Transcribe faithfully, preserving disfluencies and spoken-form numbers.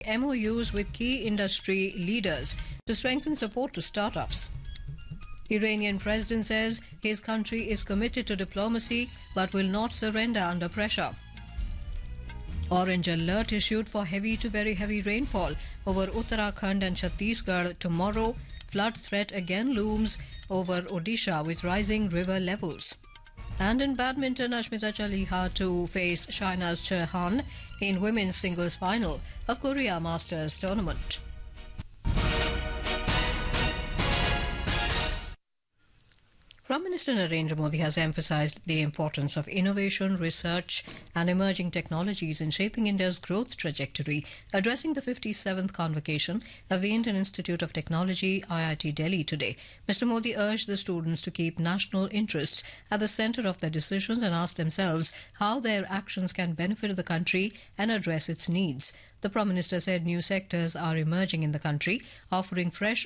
M O Us with key industry leaders to strengthen support to startups. Iranian president says his country is committed to diplomacy but will not surrender under pressure. Orange alert issued for heavy to very heavy rainfall over Uttarakhand and Chhattisgarh tomorrow. Flood threat again looms over Odisha with rising river levels. And in badminton, Ashmita Chaliha to face Shainaz Chauhan in women's singles final of Korea Masters tournament. Prime Minister Narendra Modi has emphasized the importance of innovation, research and emerging technologies in shaping India's growth trajectory, addressing the fifty-seventh convocation of the Indian Institute of Technology, I I T Delhi today. Mister Modi urged the students to keep national interests at the center of their decisions and ask themselves how their actions can benefit the country and address its needs. The Prime Minister said new sectors are emerging in the country, offering fresh